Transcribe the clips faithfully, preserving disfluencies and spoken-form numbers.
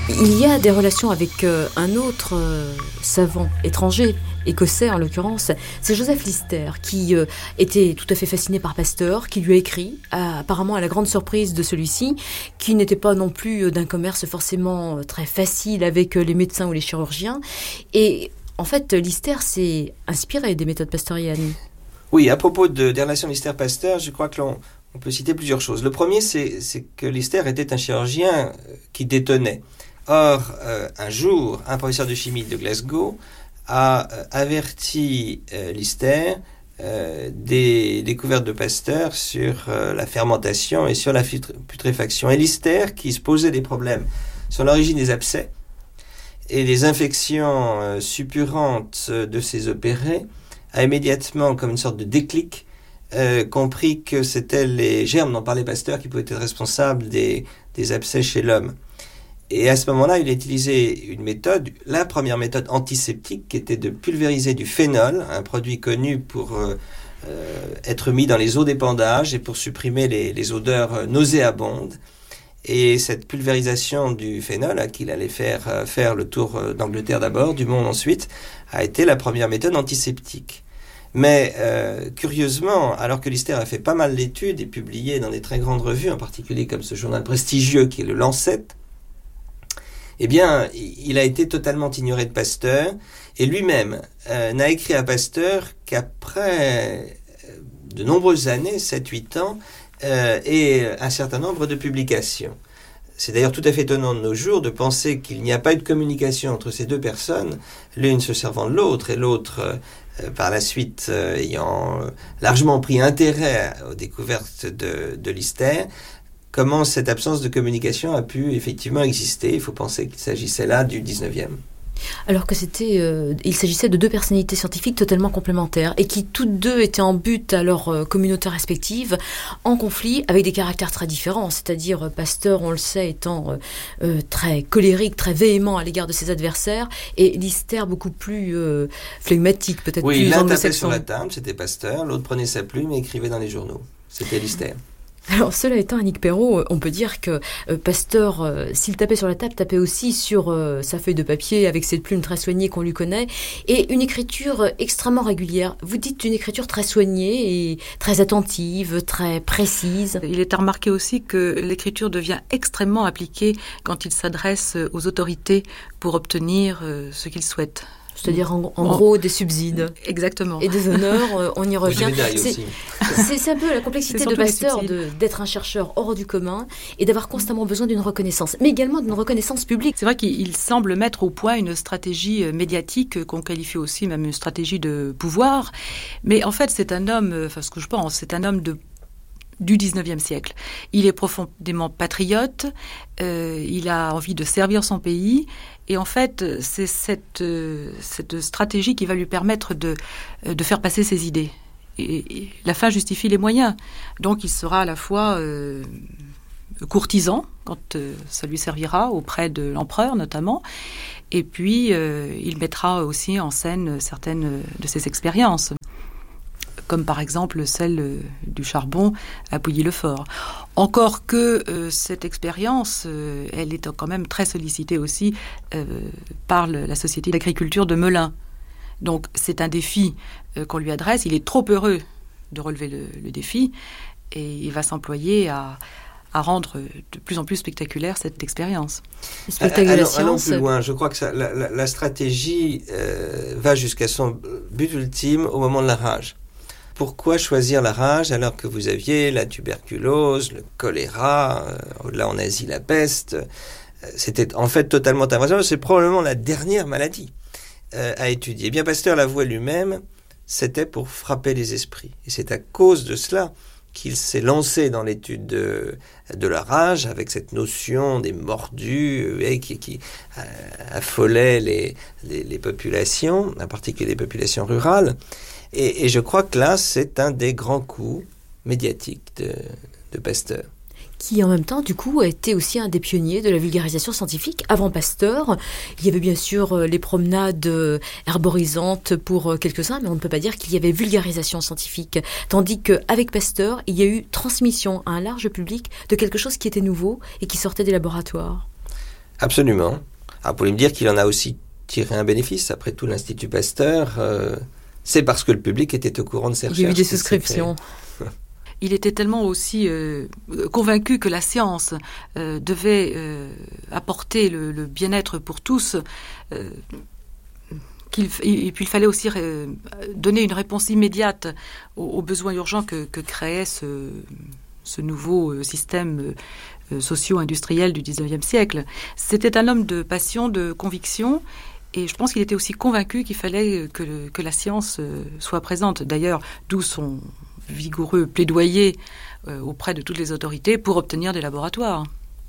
Il y a des relations avec euh, un autre euh, savant étranger, écossais en l'occurrence, c'est Joseph Lister, qui euh, était tout à fait fasciné par Pasteur, qui lui a écrit, à, apparemment à la grande surprise de celui-ci, qui n'était pas non plus euh, d'un commerce forcément euh, très facile avec euh, les médecins ou les chirurgiens. Et en fait, Lister s'est inspiré des méthodes pasteuriennes. Oui, à propos de, des relations Lister-Pasteur, je crois que l'on on peut citer plusieurs choses. Le premier, c'est, c'est que Lister était un chirurgien qui détonnait. Or, euh, un jour, un professeur de chimie de Glasgow a euh, averti euh, Lister euh, des découvertes de Pasteur sur euh, la fermentation et sur la putréfaction. Et Lister, qui se posait des problèmes sur l'origine des abcès et les infections euh, suppurantes de ses opérés, a immédiatement, comme une sorte de déclic, euh, compris que c'était les germes dont parlait Pasteur qui pouvaient être responsables des, des abcès chez l'homme. Et à ce moment-là, il a utilisé une méthode, la première méthode antiseptique, qui était de pulvériser du phénol, un produit connu pour euh, euh, être mis dans les eaux d'épandage et pour supprimer les, les odeurs nauséabondes. Et cette pulvérisation du phénol, hein, qu'il allait faire euh, faire le tour euh, d'Angleterre d'abord, du monde ensuite, a été la première méthode antiseptique. Mais euh, curieusement, alors que Lister a fait pas mal d'études et publié dans des très grandes revues, en particulier comme ce journal prestigieux qui est le Lancet, eh bien, il a été totalement ignoré de Pasteur, et lui-même euh, n'a écrit à Pasteur qu'après de nombreuses années, sept huit ans, euh, et un certain nombre de publications. C'est d'ailleurs tout à fait étonnant de nos jours de penser qu'il n'y a pas eu de communication entre ces deux personnes, l'une se servant de l'autre, et l'autre, euh, par la suite, euh, ayant largement pris intérêt aux découvertes de, de Lister. Comment cette absence de communication a pu effectivement exister? Il faut penser qu'il s'agissait là du dix-neuvième. Alors que c'était, euh, il s'agissait de deux personnalités scientifiques totalement complémentaires et qui toutes deux étaient en but à leur euh, communauté respective, en conflit avec des caractères très différents. C'est-à-dire euh, Pasteur, on le sait, étant euh, euh, très colérique, très véhément à l'égard de ses adversaires, et Lister beaucoup plus euh, flegmatique, peut-être oui, plus anglo-saxon. anglo-saxon. Oui, l'un tapait sur la table, c'était Pasteur, l'autre prenait sa plume et écrivait dans les journaux. C'était Lister. Alors, cela étant, Annick Perrault, on peut dire que euh, Pasteur, euh, s'il tapait sur la table, tapait aussi sur euh, sa feuille de papier avec cette plume très soignée qu'on lui connaît, et une écriture extrêmement régulière. Vous dites une écriture très soignée et très attentive, très précise. Il est à remarquer aussi que l'écriture devient extrêmement appliquée quand il s'adresse aux autorités pour obtenir euh, ce qu'il souhaite. C'est-à-dire en, en gros des subsides. Exactement. Et des honneurs, euh, on y revient. C'est, c'est, c'est un peu la complexité de Pasteur de, d'être un chercheur hors du commun et d'avoir constamment besoin d'une reconnaissance, mais également d'une reconnaissance publique. C'est vrai qu'il semble mettre au point une stratégie médiatique qu'on qualifie aussi même une stratégie de pouvoir, mais en fait c'est un homme, enfin ce que je pense, c'est un homme de du dix-neuvième siècle. Il est profondément patriote, euh, il a envie de servir son pays, et en fait, c'est cette, euh, cette stratégie qui va lui permettre de, de faire passer ses idées. Et, et la fin justifie les moyens. Donc il sera à la fois euh, courtisan, quand euh, ça lui servira, auprès de l'empereur notamment, et puis euh, il mettra aussi en scène certaines de ses expériences, comme par exemple celle euh, du charbon à Pouilly-le-Fort. Encore que euh, cette expérience, euh, elle est quand même très sollicitée aussi euh, par le, la Société d'agriculture de Melun. Donc c'est un défi euh, qu'on lui adresse. Il est trop heureux de relever le, le défi et il va s'employer à, à rendre de plus en plus spectaculaire cette expérience. Allons, allons plus loin. Je crois que ça, la, la, la stratégie euh, va jusqu'à son but ultime au moment de la rage. Pourquoi choisir la rage alors que vous aviez la tuberculose, le choléra, euh, au-delà en Asie la peste? C'était en fait totalement invraisemblable. C'est probablement la dernière maladie euh, à étudier. Eh bien, Pasteur l'avouait lui-même, c'était pour frapper les esprits. Et c'est à cause de cela qu'il s'est lancé dans l'étude de, de la rage avec cette notion des mordus euh, qui, qui euh, affolait les, les, les populations, en particulier les populations rurales. Et, et je crois que là, c'est un des grands coups médiatiques de, de Pasteur. Qui, en même temps, du coup, a été aussi un des pionniers de la vulgarisation scientifique. Avant Pasteur, il y avait bien sûr les promenades herborisantes pour quelques-uns, mais on ne peut pas dire qu'il y avait vulgarisation scientifique. Tandis qu'avec Pasteur, il y a eu transmission à un large public de quelque chose qui était nouveau et qui sortait des laboratoires. Absolument. Alors, vous pouvez me dire qu'il en a aussi tiré un bénéfice. Après tout, l'Institut Pasteur, euh, c'est parce que le public était au courant de ses recherches. Il y a eu des souscriptions. Il était tellement aussi euh, convaincu que la science euh, devait euh, apporter le, le bien-être pour tous, euh, qu'il, et puis il fallait aussi ré, donner une réponse immédiate aux, aux besoins urgents que, que créait ce, ce nouveau système euh, socio-industriel du dix-neuvième siècle. C'était un homme de passion, de conviction, et je pense qu'il était aussi convaincu qu'il fallait que, le, que la science euh, soit présente. D'ailleurs, d'où son vigoureux plaidoyer euh, auprès de toutes les autorités pour obtenir des laboratoires.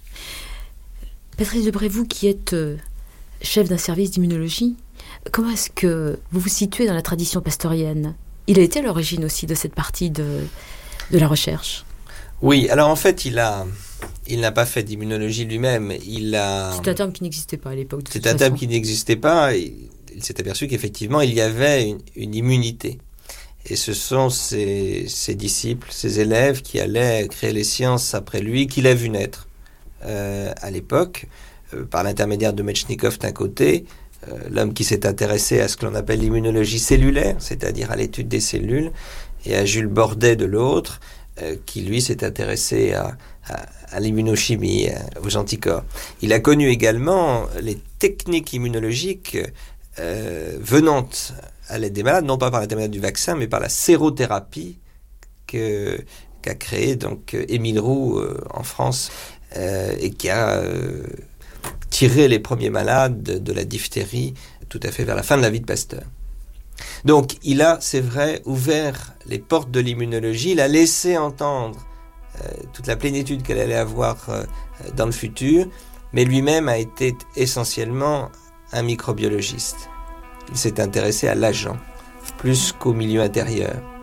Patrice Debré, vous qui êtes euh, chef d'un service d'immunologie, comment est-ce que vous vous situez dans la tradition pasteurienne ? Il a été à l'origine aussi de cette partie de, de la recherche. Oui, alors en fait, il a, il n'a pas fait d'immunologie lui-même. Il a... C'est un terme qui n'existait pas à l'époque. De C'est un terme qui n'existait pas. Et il s'est aperçu qu'effectivement, il y avait une, une immunité. Et ce sont ses, ses disciples, ses élèves qui allaient créer les sciences après lui, qu'il a vu naître euh, à l'époque, euh, par l'intermédiaire de Metchnikoff d'un côté, euh, l'homme qui s'est intéressé à ce que l'on appelle l'immunologie cellulaire, c'est-à-dire à l'étude des cellules, et à Jules Bordet de l'autre, euh, qui lui s'est intéressé à, à, à l'immunochimie, à, aux anticorps. Il a connu également les techniques immunologiques euh, venantes à l'aide des malades, non pas par l'intermédiaire du vaccin, mais par la sérothérapie que, qu'a créée donc Émile Roux euh, en France euh, et qui a euh, tiré les premiers malades de, de la diphtérie tout à fait vers la fin de la vie de Pasteur. Donc il a, c'est vrai, ouvert les portes de l'immunologie, il a laissé entendre euh, toute la plénitude qu'elle allait avoir euh, dans le futur, mais lui-même a été essentiellement un microbiologiste. Il s'est intéressé à l'agent, plus qu'au milieu intérieur.